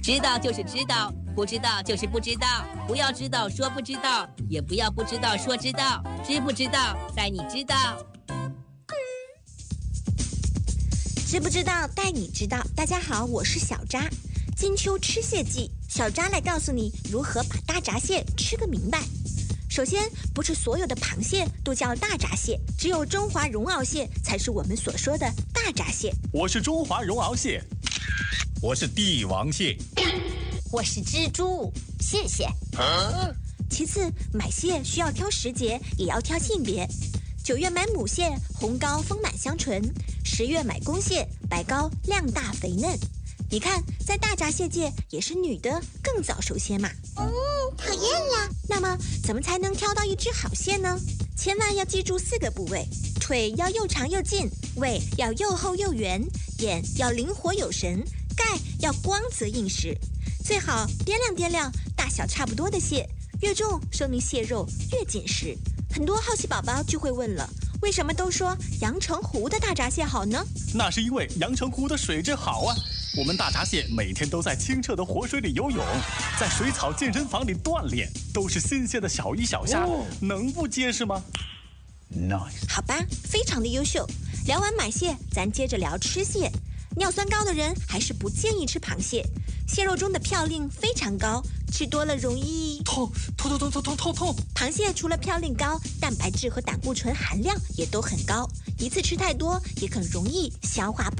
知道就是知道，不知道就是不知道。不要知道说不知道，也不要不知道说知道。知不知道，带你知道。 知不知道，带你知道。大家好，我是小扎。金秋吃蟹季，小扎来告诉你如何把大闸蟹吃个明白。首先，不是所有的螃蟹都叫大闸蟹，只有中华绒螯蟹才是我们所说的大闸蟹。 我是中华绒螯蟹，我是帝王蟹， 我是蜘蛛，谢谢。 其次，买蟹需要挑时节，也要挑性别。9月买母蟹，红膏丰满香醇；10月买公蟹，白膏量大肥嫩。你看，在大闸蟹界也是女的更早熟些嘛。 讨厌了。 那么怎么才能挑到一只好蟹呢？千万要记住4个部位：腿要又长又劲，胃要又厚又圆，眼要灵活有神，盖要光泽硬实。最好掂量掂量大小差不多的蟹，越重说明蟹肉越紧实。很多好奇宝宝就会问了，为什么都说阳澄湖的大闸蟹好呢？ 那是因为阳澄湖的水质好啊。我们大闸蟹每天都在清澈的活水里游泳，在水草健身房里锻炼，都是新鲜的小鱼小虾，能不结实吗？ Nice。 好吧，非常的优秀。聊完买蟹，咱接着聊吃蟹。尿酸高的人还是不建议吃螃蟹，蟹肉中的嘌呤非常高，吃多了容易痛。 螃蟹除了嘌呤高，蛋白质和胆固醇含量也都很高，一次吃太多也很容易消化不